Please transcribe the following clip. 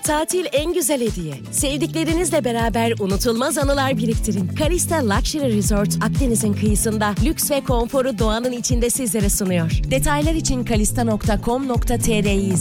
Tatil en güzel hediye. Sevdiklerinizle beraber unutulmaz anılar biriktirin. Kalista Luxury Resort, Akdeniz'in kıyısında lüks ve konforu doğanın içinde sizlere sunuyor. Detaylar için kalista.com.tr'yi